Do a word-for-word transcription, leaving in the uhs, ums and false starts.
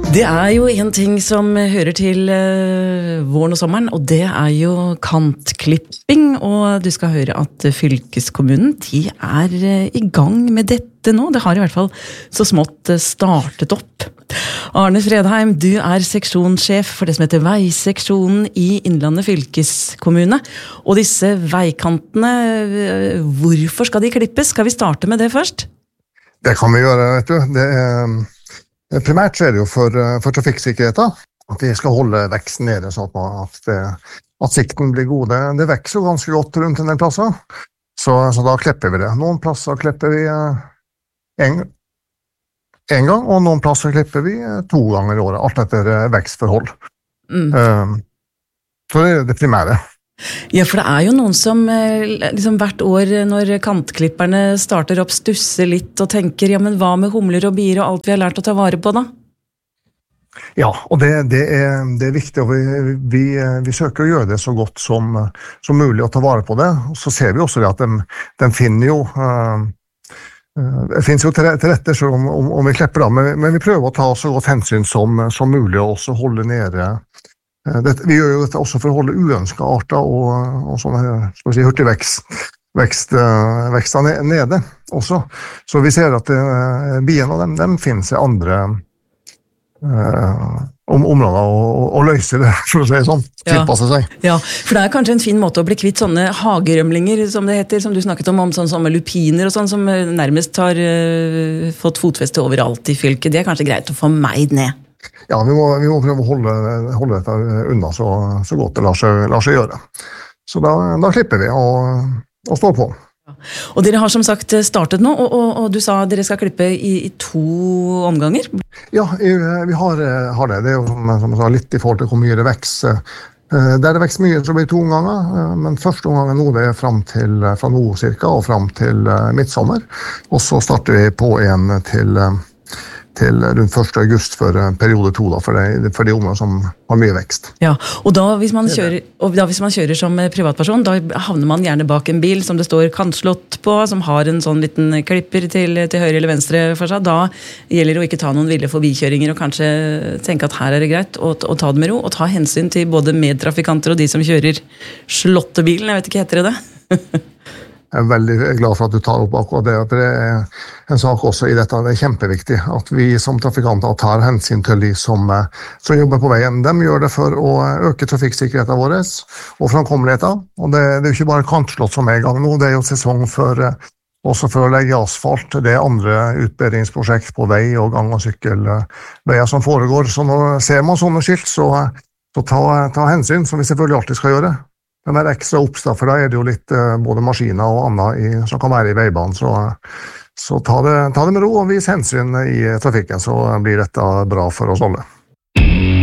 Det er jo en ting som hører til uh, våren og sommeren, og det er jo kantklipping, og du skal høre at fylkeskommunen, de er uh, i gang med dette nå. Det har i hvert fall så smått uh, startet opp. Arne Fredheim, du er seksjonssjef for det som heter Veiseksjonen i Innlandet fylkeskommune, og disse veikantene, uh, hvorfor skal de klippes? Skal vi starte med det først? Det kan vi gjøre, vet du. Det er... Primært er det jo for, for trafikksikkerheten, at vi skal holde veksten nede, sånn at, det, at sikten blir god. Det, det vekser jo ganske godt rundt en del plasser, så, så da klipper vi det. Noen plasser klipper vi en, en gang, og noen plasser klipper vi to ganger i året, alt etter vekstforhold. Mm. Um, så det er det primære. Ja, for det er jo noen som liksom hvert år når kantklipperne starter opp stusser litt og tenker, ja, men hva med humler og bier og alt vi har lært å ta vare på da? Ja, og det, det, er, det er viktig, og vi, vi, vi søker å gjøre det så godt som, som mulig å ta vare på det. Og så ser vi også det at de, de finner jo, uh, det finnes jo til, til rette om, om, om vi klipper da, men, men vi prøver å ta så godt hensyn som, som mulig og også holde nede. Dette, vi gjør jo dette også for å holde uønskede arter og, og sånne skal vi si, hurtig vekst, vekst, vekster nede også. Så vi ser at uh, biene og dem, dem finnes i andre uh, om, områder og, og løser det, for å si sånn, tilpasse seg. Ja, for det er kanskje en fin måte å bli kvitt sånne hagerømlinger, som det heter, som du snakket om, om sånn som lupiner og sånn, som nærmest har uh, fått fotfeste overalt i fylket. Det er kanskje greit å få meid ned. Ja, vi må, vi må prøve å holde, holde dette unna så, så godt det lar seg, lar seg gjøre. Så da, da klipper vi og, og står på. Og dere har som sagt startet nå, og, og, og du sa dere skal klippe i, i to omganger? Ja, vi har, har det. Det er jo som, som jeg sa, litt i forhold til hvor mye det vekster. Der det vekster mye, så blir det to omganger, men første omgangen nå det er frem til, fra nå cirka og frem til midtsommer. Og så starter vi på en til... til rundt første august for periode to, da, for, de, for de områder som har mye vekst. Ja, og da hvis, man kjører, og da hvis man kjører som privatperson, da havner man gjerne bak en bil som det står kantslott på, som har en sånn liten klipper til, til høyre eller venstre for seg. Da gjelder det å ikke ta noen ville forbikjøringer og kanskje tenke at her er det greit å, å ta det med ro, og ta hensyn til både medtrafikanter og de som kjører slåttebilen. Jeg vet ikke, heter det det? Jeg er veldig glad for at du tar opp akkurat det. Det er en sak også i dette. Det er kjempeviktig at vi som trafikanter tar hensyn til de som, som jobber på veien. De gjør det for å øke trafikksikkerheten vår og framkommeligheten. Og det, det er jo ikke bare kantslott som er i gang nå. Det er jo sesong for, også for å legge asfalt. Det er andre utbedringsprosjekt på vei og gang- og sykkelveier som foregår. Så når ser man sånne skilt, så, så ta, ta hensyn, som vi selvfølgelig alltid skal gjøre. Den er ekstra oppstad, for da er det jo litt både maskiner og annet i, som kan være i veibanen, så, så ta, det, ta det med ro og vis hensyn i trafikken, så blir dette bra for oss alle.